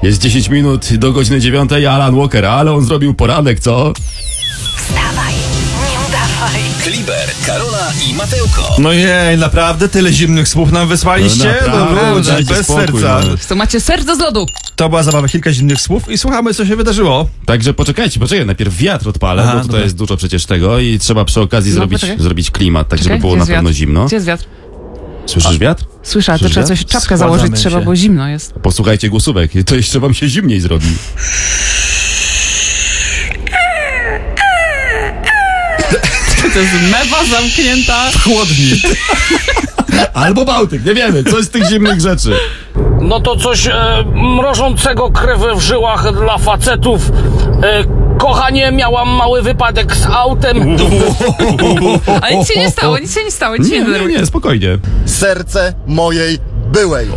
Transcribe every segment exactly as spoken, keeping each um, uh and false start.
Jest dziesięć minut do godziny dziewiątej, Alan Walker, ale on zrobił poranek, co? Wstawaj, nie udawaj. Kliber, Karola i Mateuko. No jej, naprawdę tyle zimnych słów nam wysłaliście? No naprawdę, no ludzi, dajcie bez spokój, serca. no. To macie serce z lodu. To była zabawa, kilka zimnych słów i słuchamy, co się wydarzyło. Także poczekajcie, poczekaj, najpierw wiatr odpalę, Aha, bo tutaj dobra. jest dużo przecież tego i trzeba przy okazji No, zrobić, poczekaj. zrobić klimat, tak Czekaj, żeby było gdzie na jest pewno wiatr? zimno. Gdzie jest wiatr? Słyszysz wiatr? Słyszę, ale to Słyszysz trzeba wiatr? coś, czapkę Schładzamy założyć trzeba, się. bo zimno jest. Posłuchajcie głosówek, to jeszcze wam się zimniej zrobi. To jest mewa zamknięta. Chłodni. Albo Bałtyk, nie wiemy, coś z tych zimnych rzeczy. No to coś e, mrożącego krew w żyłach dla facetów. E, kochanie, miałam mały wypadek z autem. Ale nic się nie stało, nic się nie stało, nic się Nie, nie nie, denerwuj. nie, spokojnie. Serce mojej byłej.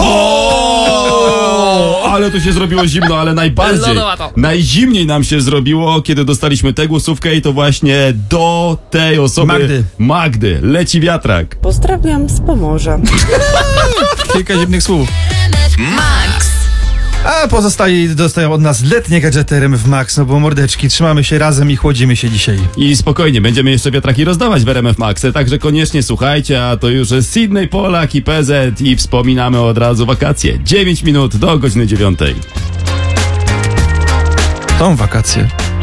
O, ale tu się zrobiło zimno, ale najbardziej, Lodowato. najzimniej nam się zrobiło, kiedy dostaliśmy tę głosówkę i to właśnie do tej osoby Magdy. Magdy leci wiatrak. Pozdrawiam z Pomorza. Kilka zimnych słów. Max. A pozostali dostają od nas letnie gadżety R M F Max, no bo mordeczki, trzymamy się razem i chłodzimy się dzisiaj. I spokojnie, będziemy jeszcze wiatraki rozdawać w R M F Maxy, także koniecznie słuchajcie, a to już jest Sydney, Polak i P Z i wspominamy od razu wakacje. dziewięć minut do godziny dziewiątej. Tą wakacje.